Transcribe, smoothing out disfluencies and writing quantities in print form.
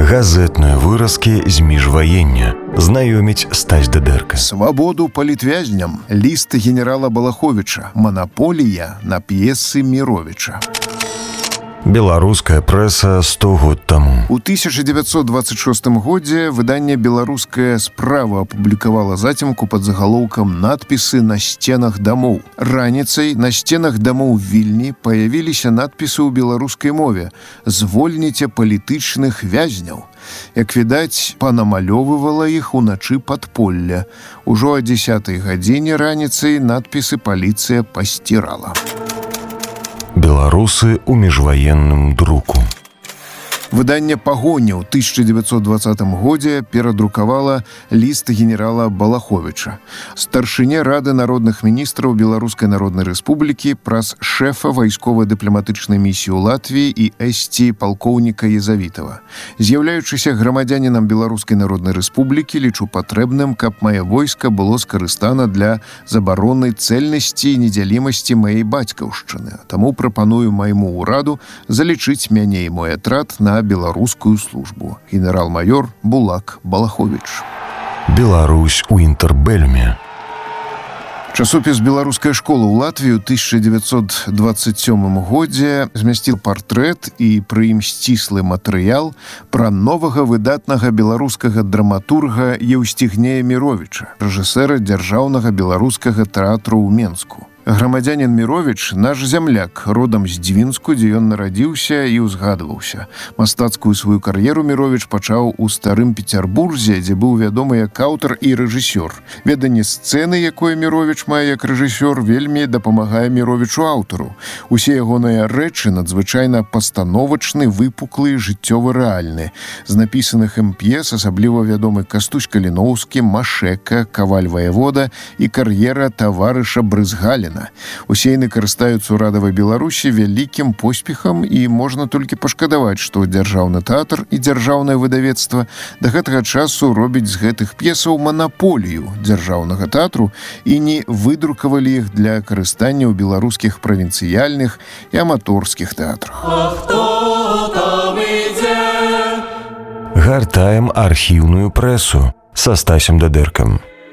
Газетныя выразкі з міжваення. Знаёміць Стась Дыдэрка. Свабоду палітвязням. Ліст генерала Балаховіча. Манаполія на п'есы Міровіча. Беларуская прэса 100 год таму. У 1926 годзе выданне «Беларуская справа» апублікавала зацемку пад загалоўкам «Надпісы на сценах дамоў». Раніцай на сценах дамоў Вільні паявіліся надпісы ў беларускай мове «Звольніце палітычных вязняў». Як відаць, панамалёвывала іх уначы падполля. Ужо о 10 гадзіне раніцай надпісы паліцыя пасцірала. Беларусы ў міжваенным друку. Выданне «Пагоня» ў 1920 годзе перадрукавала ліст генерала Балаховіча. Старшыня Рады народных міністраў Беларускай Народнай Рэспублікі праз шэфа вайскова-дыпламатычнай місіі ў Латвіі і эсці палкоўніка Езавітава. З'яўляючыся грамадзянінам Беларускай Народнай Рэспублікі, лічу патрэбным, каб мае войска было скарыстана для забароны цэльнасці і недзялімасці маей бацькаўшчыны. Таму прапаную майму ўраду залічыць мяне і мой атрад на беларускую службу. Генерал-майор Булак Балаховіч. Беларусь у інтэрбэлюме. Часопіс «Беларуская школа» ў Латвіі ў 1927 годзе змясціў партрэт і пры ім сціслы матэрыял пра новага выдатнага беларускага драматурга Еўсцігнея Міровіча, рэжысэра дзяржаўнага беларускага тэатру ў Менску. Грамадзянін Міровіч – наш зямляк, родам з Дзвінску, дзе ён нарадзіўся і ўзгадваўся. Мастацкую сваю кар'еру Міровіч пачаў у Старым Пецярбурзе, дзе быў вядомы як аўтар і рэжысёр. Веданне сцэны, якое Міровіч мае як рэжысёр, вельмі дапамагае Міровічу аўтару. Усе ягоныя рэчы надзвычайна пастановачны, выпуклы, жыццёва-рэальны. З напісаных ім п'ес асабліва вядомы Кастусь Каліноўскі, Машэка, Каваль Ваявода і кар'ера таварыша Брызгаліна. Усе яны карыстаюцца ў радавай Беларусі вялікім поспехам, і можна толькі пашкадаваць, што дзяржаўны тэатр і дзяржаўнае выдавецтва да гэтага часу робіць з гэтых п'есаў манаполію дзяржаўнага тэатру і не выдрукавалі іх для карыстання ў беларускіх правінцыяльных і аматорскіх тэатрах. Гартаем архіўную прэсу са Стасем Дыдэркам.